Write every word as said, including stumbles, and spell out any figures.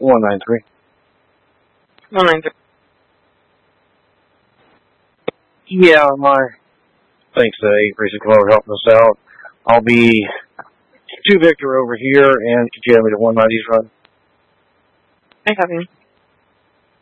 one nine three. one nine three. Yeah, my thanks to eight three six for helping us out. I'll be two Victor over here, and could you have me to one ninety run? I copy.